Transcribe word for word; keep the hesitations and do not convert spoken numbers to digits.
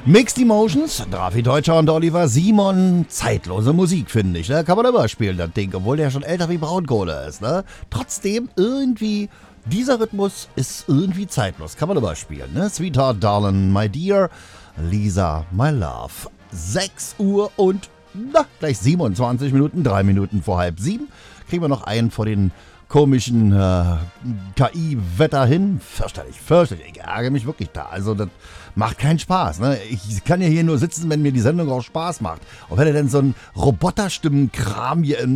Mixed Emotions, Drafi Deutscher und Oliver Simon. Zeitlose Musik, finde ich. Ne? Kann man immer spielen, das Ding, obwohl der schon älter wie Braunkohle ist. Ne? Trotzdem irgendwie, dieser Rhythmus ist irgendwie zeitlos. Kann man immer spielen. Ne? Sweetheart, Darling, My Dear, Lisa, My Love. sechs Uhr und na, gleich siebenundzwanzig Minuten, drei Minuten vor halb sieben. Kriegen wir noch einen vor den komischen äh, K I-Wetter hin. Fürchterlich, fürchterlich. Ich ärgere mich wirklich da. Also das macht keinen Spaß. Ne? Ich kann ja hier nur sitzen, wenn mir die Sendung auch Spaß macht. Und wenn er denn so ein Roboterstimmenkram hier in